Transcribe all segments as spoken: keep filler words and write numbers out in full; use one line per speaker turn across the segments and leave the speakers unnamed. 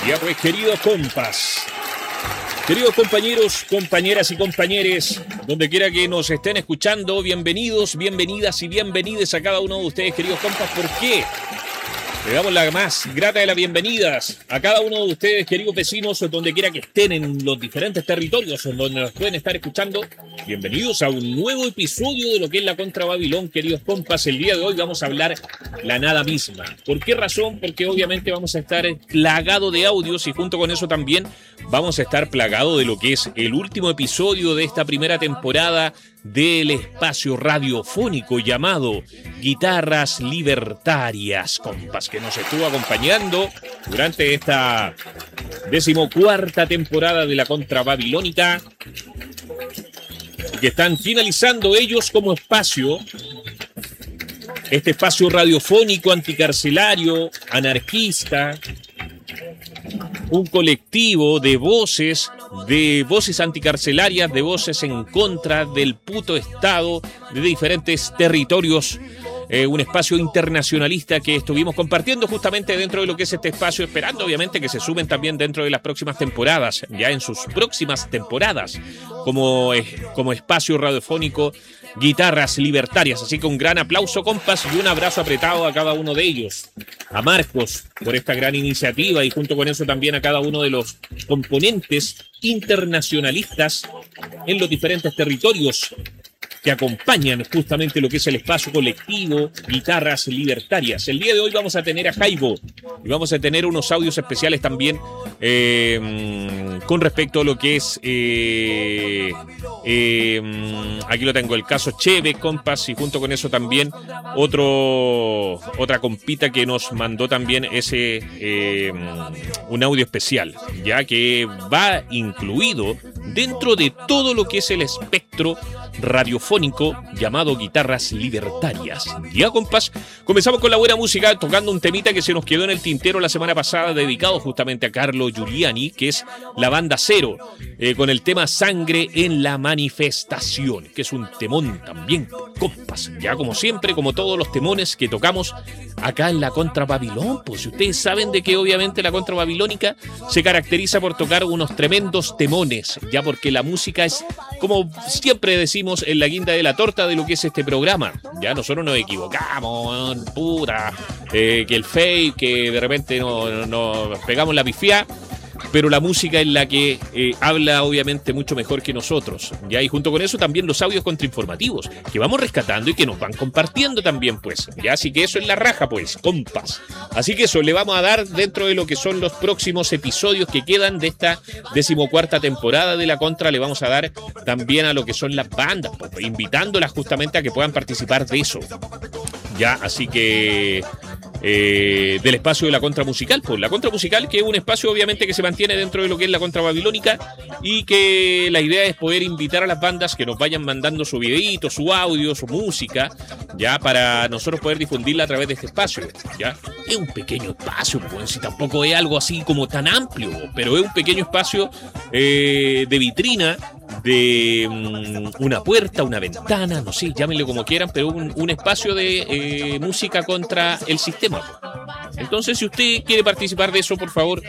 Ya pues, queridos compas, queridos compañeros, compañeras y compañeres, donde quiera que nos estén escuchando, bienvenidos, bienvenidas y bienvenides a cada uno de ustedes, queridos compas. ¿Por qué? Le damos la más grata de las bienvenidas a cada uno de ustedes, queridos vecinos, donde quiera que estén en los diferentes territorios en donde nos pueden estar escuchando. Bienvenidos a un nuevo episodio de lo que es la Contra Babilón, queridos compas. El día de hoy vamos a hablar la nada misma. ¿Por qué razón? Porque obviamente vamos a estar plagados de audios y junto con eso también vamos a estar plagados de lo que es el último episodio de esta primera temporada del espacio radiofónico llamado Guitarras Libertarias, compas, que nos estuvo acompañando durante esta decimocuarta temporada de la Contra Babilónica, que están finalizando ellos como espacio, este espacio radiofónico anticarcelario, anarquista, un colectivo de voces, de voces anticarcelarias, de voces en contra del puto Estado, de diferentes territorios, eh, un espacio internacionalista que estuvimos compartiendo justamente dentro de lo que es este espacio, esperando obviamente que se sumen también dentro de las próximas temporadas, ya en sus próximas temporadas, como, eh, como espacio radiofónico Guitarras Libertarias. Así que un gran aplauso, compas, y un abrazo apretado a cada uno de ellos. A Marcos por esta gran iniciativa y junto con eso también a cada uno de los componentes internacionalistas en los diferentes territorios que acompañan justamente lo que es el espacio colectivo Guitarras Libertarias. El día de hoy vamos a tener a Jaibo y vamos a tener unos audios especiales también eh, con respecto a lo que es eh, eh, aquí lo tengo, el caso Cheve, compas, y junto con eso también otro otra compita que nos mandó también ese eh, un audio especial, ya que va incluido dentro de todo lo que es el espectro radiofónico llamado Guitarras Libertarias. Ya, compas, comenzamos con la buena música, tocando un temita que se nos quedó en el tintero la semana pasada, dedicado justamente a Carlo Giuliani, que es la banda Cero, eh, con el tema Sangre en la Manifestación, que es un temón también, compas. Ya, como siempre, como todos los temones que tocamos acá en la Contra Babilón, pues ustedes saben de que obviamente la Contra Babilónica se caracteriza por tocar unos tremendos temones, ya porque la música es, como siempre decimos, en la guinda de la torta de lo que es este programa. Ya nosotros nos equivocamos, puta, eh, que el fake, que de repente nos no, no pegamos la pifia, pero la música es la que eh, habla obviamente mucho mejor que nosotros, ¿ya? Y junto con eso también los audios contrainformativos que vamos rescatando y que nos van compartiendo también, pues, ¿ya? Así que eso es la raja, pues, compas. Así que eso le vamos a dar dentro de lo que son los próximos episodios que quedan de esta decimocuarta temporada de la Contra. Le vamos a dar también a lo que son las bandas, pues, invitándolas justamente a que puedan participar de eso, ¿ya? Así que Eh, del espacio de la Contra Musical, pues la Contra Musical, que es un espacio obviamente que se mantiene dentro de lo que es la Contra Babilónica y que la idea es poder invitar a las bandas que nos vayan mandando su videíto, su audio, su música, ya para nosotros poder difundirla a través de este espacio, ya. Es un pequeño espacio, pues, si tampoco es algo así como tan amplio, pero es un pequeño espacio eh, de vitrina, de um, una puerta, una ventana, no sé, llámenle como quieran, pero un, un espacio de eh, música contra el sistema. Entonces, si usted quiere participar de eso, por favor,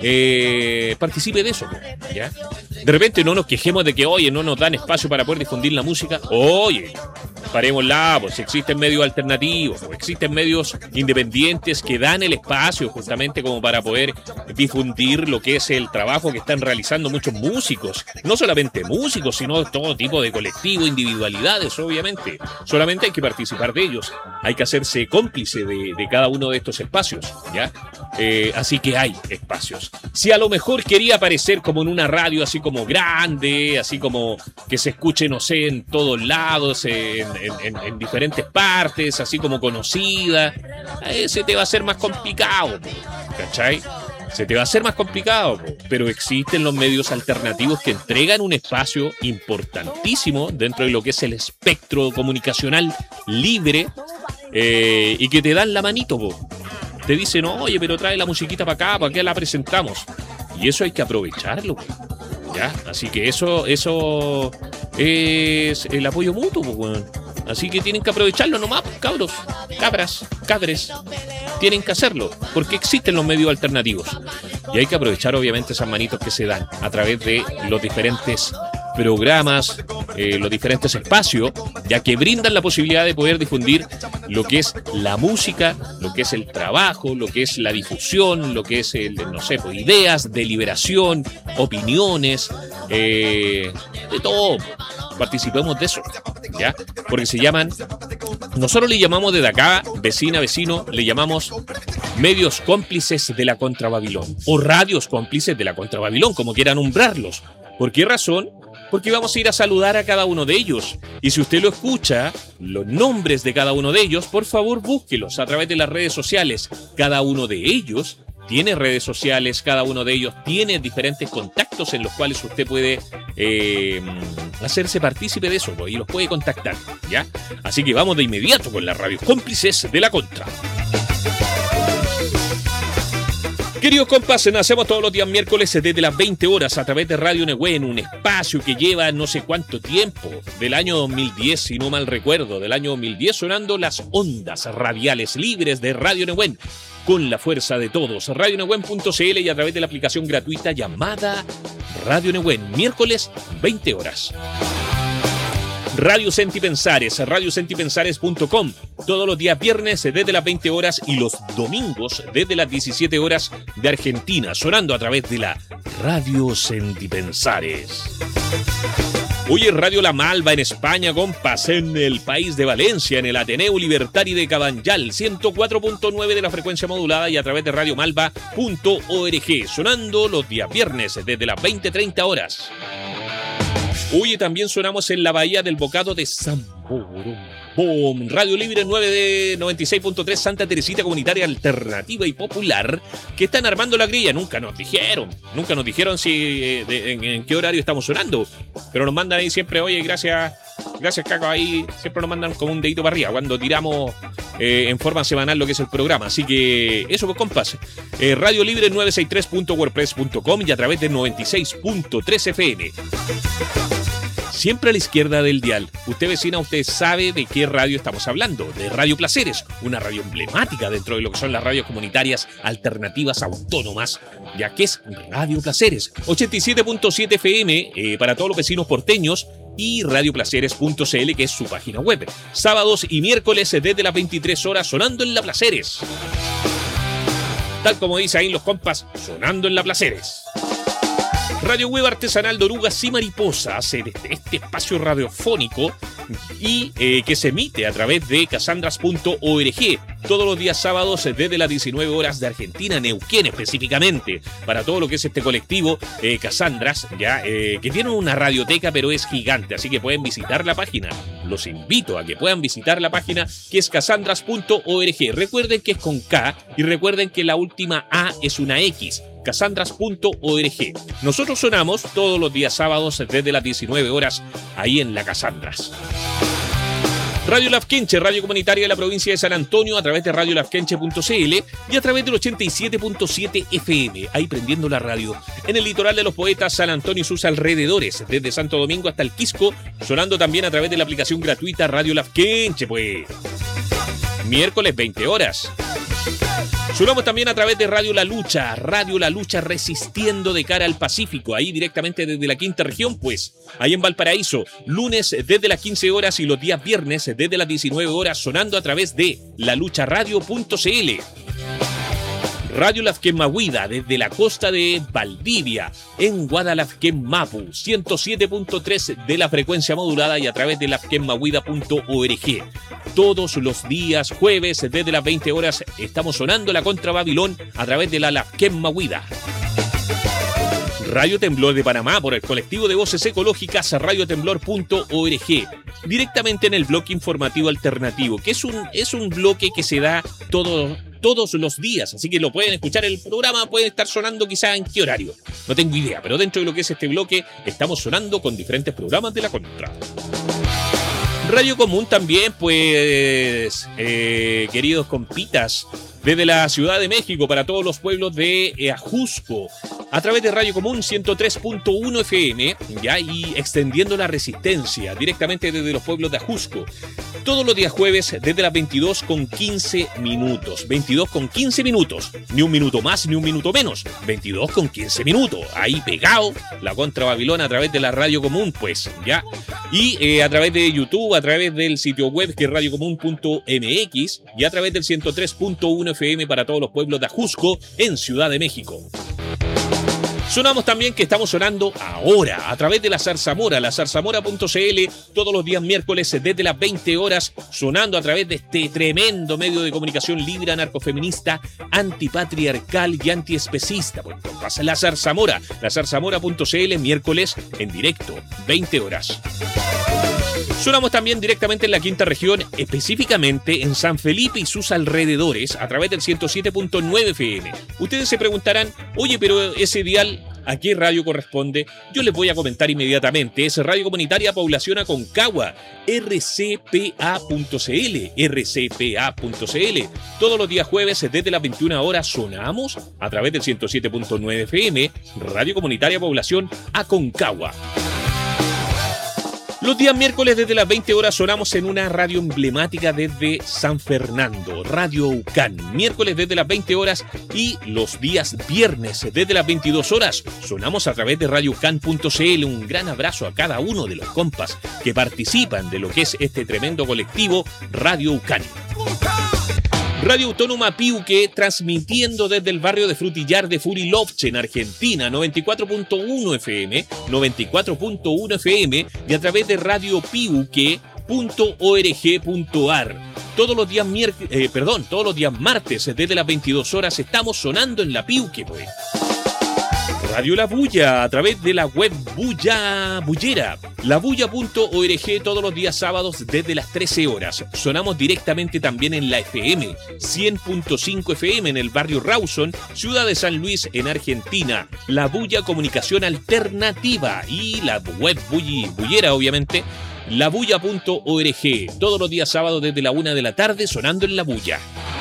eh, participe de eso, ¿ya? De repente no nos quejemos de que, oye, no nos dan espacio para poder difundir la música. Oye, parémosla, pues existen medios alternativos, pues, existen medios independientes que dan el espacio justamente como para poder difundir lo que es el trabajo que están realizando muchos músicos. No solamente músicos, sino todo tipo de colectivos, individualidades, obviamente. Solamente hay que participar de ellos. Hay que hacerse cómplice de, de cada uno de estos espacios, ¿ya? Eh, así que hay espacios. Si a lo mejor quería aparecer como en una radio así como grande, así como que se escuche, no sé, en todos lados, en, en, en, en diferentes partes, así como conocida, eh, se te va a hacer más complicado, ¿cachai? Se te va a hacer más complicado, pero existen los medios alternativos que entregan un espacio importantísimo dentro de lo que es el espectro comunicacional libre, eh, y que te dan la manito, po. Te dicen, oye, pero trae la musiquita para acá, para que la presentamos. Y eso hay que aprovecharlo, po. ¿Ya? Así que eso, eso es el apoyo mutuo, po, bueno. Así que tienen que aprovecharlo nomás, cabros, cabras, cabres. Tienen que hacerlo, porque existen los medios alternativos. Y hay que aprovechar obviamente esas manitos que se dan a través de los diferentes programas, eh, los diferentes espacios, ya que brindan la posibilidad de poder difundir lo que es la música, lo que es el trabajo, lo que es la difusión, lo que es, el, no sé, pues, ideas, deliberación, opiniones, eh, de todo. Participemos de eso, ¿ya? Porque se llaman, nosotros le llamamos desde acá, vecina, vecino, le llamamos medios cómplices de la Contrababilón, o radios cómplices de la Contrababilón, como quieran nombrarlos. ¿Por qué razón? Porque vamos a ir a saludar a cada uno de ellos. Y si usted lo escucha, los nombres de cada uno de ellos, por favor búsquelos a través de las redes sociales. Cada uno de ellos tiene redes sociales, cada uno de ellos tiene diferentes contactos en los cuales usted puede eh, hacerse partícipe de eso y los puede contactar, ¿ya? Así que vamos de inmediato con las radios cómplices de la Contra. Queridos compas, nacemos todos los días miércoles desde las veinte horas a través de Radio Nehuen, un espacio que lleva no sé cuánto tiempo, del año dos mil diez, si no mal recuerdo, del año dos mil diez, sonando las ondas radiales libres de Radio Nehuen, con la fuerza de todos. radio nehuen punto c l y a través de la aplicación gratuita llamada Radio Nehuen, miércoles veinte horas. Radio Sentipensares, radio sentipensares punto com, todos los días viernes desde las veinte horas y los domingos desde las diecisiete horas de Argentina, sonando a través de la Radio Sentipensares. Hoy es Radio La Malva en España, compas, en el país de Valencia, en el Ateneo Libertari de Cabanyal, ciento cuatro punto nueve de la frecuencia modulada y a través de radio malva punto org, sonando los días viernes desde las veinte treinta horas. Hoy también sonamos en la Bahía del Bocado de San Borondón. Radio Libre nueve de noventa y seis punto tres, Santa Teresita, comunitaria alternativa y popular, que están armando la grilla. Nunca nos dijeron, nunca nos dijeron si eh, de, en, en qué horario estamos sonando, pero nos mandan ahí siempre, oye, gracias, gracias Caco, ahí siempre nos mandan como un dedito para arriba cuando tiramos eh, en forma semanal lo que es el programa. Así que eso, pues, compas, eh, Radio Libre novecientos sesenta y tres punto wordpress punto com y a través de noventa y seis punto tres F M. Siempre a la izquierda del dial. Usted, vecina, usted sabe de qué radio estamos hablando. De Radio Placeres, una radio emblemática dentro de lo que son las radios comunitarias alternativas autónomas, ya que es Radio Placeres. ochenta y siete punto siete F M eh, para todos los vecinos porteños y radio placeres punto c l, que es su página web. Sábados y miércoles desde las veintitrés horas sonando en La Placeres. Tal como dice ahí los compas, sonando en La Placeres. Radio Web Artesanal de Orugas y Mariposa hace este, este espacio radiofónico y eh, que se emite a través de casandras punto org todos los días sábados desde las diecinueve horas de Argentina, Neuquén específicamente, para todo lo que es este colectivo eh, Casandras, ya eh, que tiene una radioteca pero es gigante, así que pueden visitar la página. Los invito a que puedan visitar la página, que es casandras punto org. Recuerden que es con K y recuerden que la última A es una X. casandras punto org. Nosotros sonamos todos los días sábados desde las diecinueve horas ahí en la Casandras. Radio Lafkenche, radio comunitaria de la provincia de San Antonio, a través de radio lafkenche punto c l y a través del ochenta y siete punto siete F M, ahí prendiendo la radio. En el litoral de los poetas, San Antonio y sus alrededores, desde Santo Domingo hasta el Quisco, sonando también a través de la aplicación gratuita Radio Lafkenche, pues. Miércoles veinte horas. Sonamos también a través de Radio La Lucha, Radio La Lucha resistiendo de cara al Pacífico, ahí directamente desde la quinta región, pues, ahí en Valparaíso, lunes desde las quince horas y los días viernes desde las diecinueve horas, sonando a través de la lucha radio punto c l. Radio Lafken Mahuida, desde la costa de Valdivia, en Guadalafken Mapu, ciento siete punto tres de la frecuencia modulada y a través de lafken mahuida punto org. Todos los días jueves, desde las veinte horas, estamos sonando la Contra Babilón a través de la Lafken Mahuida. Radio Temblor de Panamá, por el colectivo de voces ecológicas, radio temblor punto org. Directamente en el bloque informativo alternativo, que es un, es un bloque que se da todo... todos los días, así que lo pueden escuchar. El programa puede estar sonando quizá en qué horario, no tengo idea, pero dentro de lo que es este bloque estamos sonando con diferentes programas de la Contra. Radio Común también, pues, eh, queridos compitas, desde la Ciudad de México para todos los pueblos de eh, Ajusco, a través de Radio Común ciento tres punto uno F M, ya, y extendiendo la resistencia directamente desde los pueblos de Ajusco. Todos los días jueves desde las veintidós con quince minutos. veintidós con quince minutos. Ni un minuto más ni un minuto menos. veintidós con quince minutos. Ahí pegado la Contra Babilón a través de la Radio Común, pues, ya. Y eh, a través de YouTube, a través del sitio web que es radio común punto m x y a través del ciento tres punto uno F M para todos los pueblos de Ajusco en Ciudad de México. Sonamos también que estamos sonando ahora a través de la Zarzamora, la zarzamora punto c l, todos los días miércoles desde las veinte horas, sonando a través de este tremendo medio de comunicación libre, anarcofeminista, antipatriarcal y antiespecista. Pues pasa la Zarzamora, la zarzamora punto c l, miércoles en directo, veinte horas. Sonamos también directamente en la quinta región, específicamente en San Felipe y sus alrededores, a través del ciento siete punto nueve F M. Ustedes se preguntarán, oye, pero ese dial, ¿a qué radio corresponde? Yo les voy a comentar inmediatamente. Es Radio Comunitaria Población Aconcagua, R C P A punto c l, R C P A punto c l. Todos los días jueves desde las veintiuna horas sonamos a través del ciento siete punto nueve F M, Radio Comunitaria Población Aconcagua. Los días miércoles desde las veinte horas sonamos en una radio emblemática desde San Fernando, Radio Ucán. Miércoles desde las veinte horas y los días viernes desde las veintidós horas sonamos a través de radio ucán punto c l. Un gran abrazo a cada uno de los compas que participan de lo que es este tremendo colectivo Radio Ucán. Radio Autónoma Piuque, transmitiendo desde el barrio de Frutillar de Furilovche, en Argentina, noventa y cuatro punto uno F M, noventa y cuatro punto uno F M, y a través de radio piuque punto org punto a r. Todos los días mier- eh, perdón, todos los días martes desde las veintidós horas estamos sonando en la Piuque, pues. Radio La Bulla, a través de la web Bulla Bullera, la bulla punto org, todos los días sábados desde las trece horas. Sonamos directamente también en la F M, cien punto cinco F M en el barrio Rawson, ciudad de San Luis, en Argentina. La Bulla Comunicación Alternativa y la web Bulli, Bullera, obviamente, la bulla punto org, todos los días sábados desde la una de la tarde sonando en La Bulla.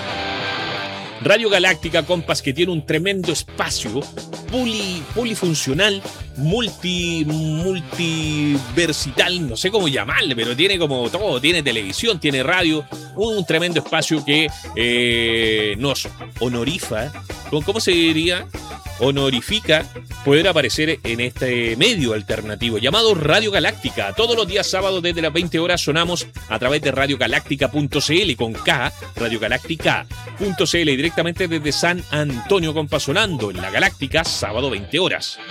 Radio Galáctica, compas, que tiene un tremendo espacio poli, polifuncional, multi, multiversital, no sé cómo llamarle, pero tiene como todo, tiene televisión, tiene radio, un tremendo espacio que eh, nos honorifa, ¿cómo se diría? Honorifica poder aparecer en este medio alternativo llamado Radio Galáctica. Todos los días sábados desde las veinte horas sonamos a través de radio galáctica punto c l con K, radio galáctica punto c l, directamente desde San Antonio, compa, sonando en la Galáctica, sábado veinte horas.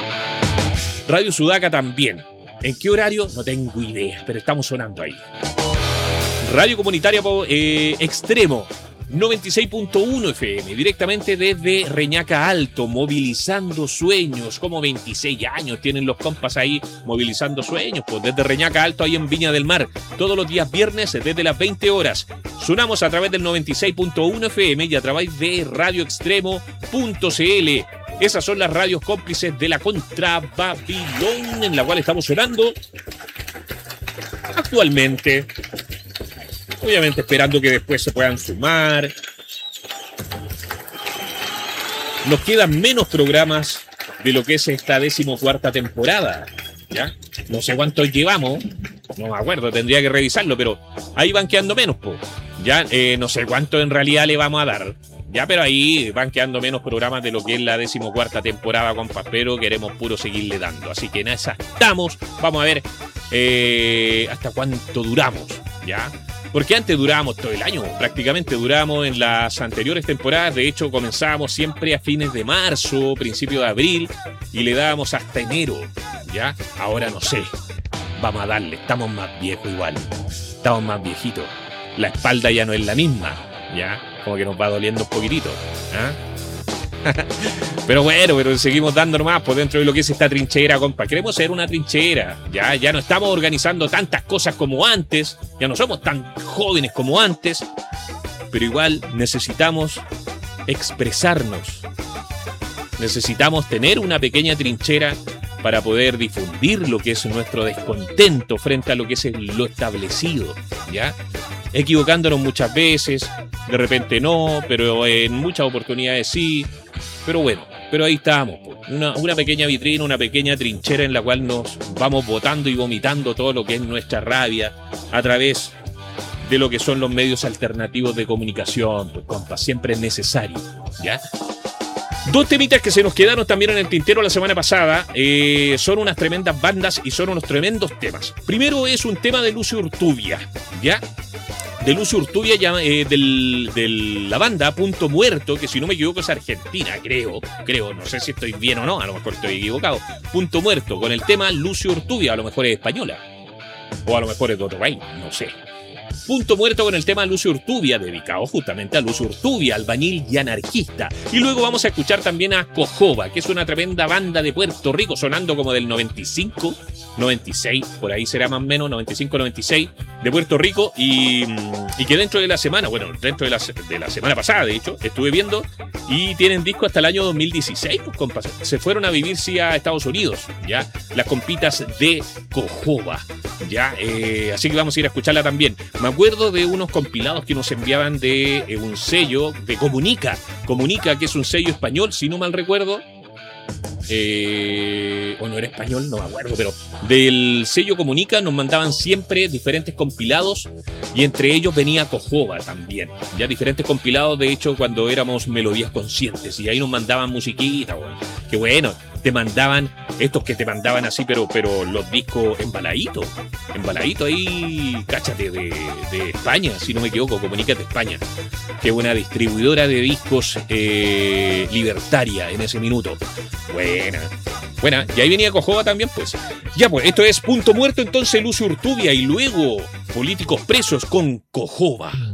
Radio Sudaca también. ¿En qué horario? No tengo idea, pero estamos sonando ahí. Radio Comunitaria eh, Extremo, noventa y seis punto uno F M, directamente desde Reñaca Alto, movilizando sueños. Como veintiséis años tienen los compas ahí movilizando sueños, pues desde Reñaca Alto, ahí en Viña del Mar, todos los días viernes desde las veinte horas. Sonamos a través del noventa y seis punto uno F M y a través de radio extremo punto c l. Esas son las radios cómplices de la Contra Babilón, en la cual estamos sonando actualmente. Obviamente esperando que después se puedan sumar. Nos quedan menos programas de lo que es esta decimocuarta temporada, ¿ya? No sé cuántos llevamos, no me acuerdo, tendría que revisarlo, pero ahí van quedando menos, po. Ya eh, no sé cuánto en realidad le vamos a dar, ya, pero ahí van quedando menos programas de lo que es la decimocuarta temporada, compas, pero queremos puro seguirle dando. Así que en esa estamos, vamos a ver eh, hasta cuánto duramos, ¿ya? Porque antes durábamos todo el año, prácticamente durábamos en las anteriores temporadas. De hecho, comenzábamos siempre a fines de marzo, principio de abril, y le dábamos hasta enero, ¿ya? Ahora no sé, vamos a darle, estamos más viejos igual, estamos más viejitos. La espalda ya no es la misma, ¿ya? Como que nos va doliendo un poquitito, ¿ah? Pero bueno, pero seguimos dando nomás por dentro de lo que es esta trinchera, compa. Queremos ser una trinchera, ya, ya no estamos organizando tantas cosas como antes, ya no somos tan jóvenes como antes, pero igual necesitamos expresarnos, necesitamos tener una pequeña trinchera para poder difundir lo que es nuestro descontento frente a lo que es lo establecido, ¿ya? Equivocándonos muchas veces, de repente no, pero en muchas oportunidades sí. Pero bueno, pero ahí estamos, pues. una, una pequeña vitrina, una pequeña trinchera en la cual nos vamos botando y vomitando todo lo que es nuestra rabia a través de lo que son los medios alternativos de comunicación, pues compa, siempre es necesario, ¿ya? Dos temitas que se nos quedaron también en el tintero la semana pasada, eh, son unas tremendas bandas y son unos tremendos temas. Primero es un tema de Lucio Urtubia, ¿ya? De Lucio Urtubia, ya, eh, del, de la banda Punto Muerto, que si no me equivoco es argentina, creo, creo, no sé si estoy bien o no, a lo mejor estoy equivocado. Punto Muerto, con el tema Lucio Urtubia, a lo mejor es española, o a lo mejor es de otro país, no sé. Punto Muerto con el tema Lucio Urtubia, dedicado justamente a Lucio Urtubia, albañil y anarquista. Y luego vamos a escuchar también a Cojoba, que es una tremenda banda de Puerto Rico, sonando como del noventa y cinco, noventa y seis, por ahí será más o menos, noventa y cinco, noventa y seis, de Puerto Rico, y, y que dentro de la semana, bueno, dentro de la, de la semana pasada, de hecho, estuve viendo, y tienen disco hasta el año dos mil dieciséis, pues compas, se fueron a vivir sí a Estados Unidos, ya, las compitas de Cojoba, ya, eh, así que vamos a ir a escucharla también. Me acuerdo de unos compilados que nos enviaban de eh, un sello de Comunica, Comunica, que es un sello español, si no mal recuerdo, eh, o no era español, no me acuerdo, pero del sello Comunica nos mandaban siempre diferentes compilados y entre ellos venía Cojoba también, ya diferentes compilados, de hecho, cuando éramos Melodías Conscientes, y ahí nos mandaban musiquita, bueno, qué bueno. Te mandaban, estos que te mandaban así, pero, pero los discos embaladitos, embaladitos ahí, cáchate, de, de España, si no me equivoco, Comunica de España, que es una distribuidora de discos eh, libertaria en ese minuto. Buena, buena, y ahí venía Cojoba también, pues. Ya, pues, esto es Punto Muerto, entonces Lucio Urtubia, y luego Políticos Presos con Cojoba.